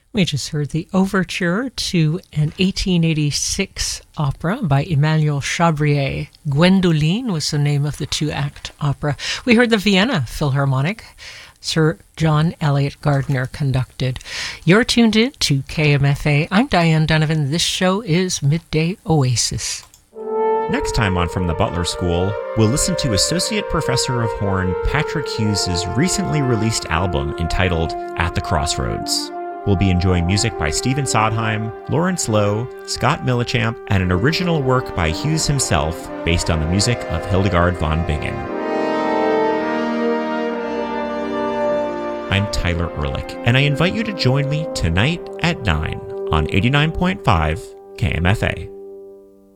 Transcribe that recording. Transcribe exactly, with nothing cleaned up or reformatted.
We just heard the overture to an eighteen eighty-six opera by Emmanuel Chabrier. Gwendoline was the name of the two-act opera. We heard the Vienna Philharmonic. Sir John Elliott Gardner conducted. You're tuned in to K M F A. I'm Diane Donovan. This show is Midday Oasis. Next time on From the Butler School, we'll listen to Associate Professor of Horn Patrick Hughes' recently released album entitled At the Crossroads. We'll be enjoying music by Stephen Sondheim, Lawrence Lowe, Scott Millichamp, and an original work by Hughes himself based on the music of Hildegard von Bingen. I'm Tyler Ehrlich, and I invite you to join me tonight at nine on eighty-nine point five K M F A.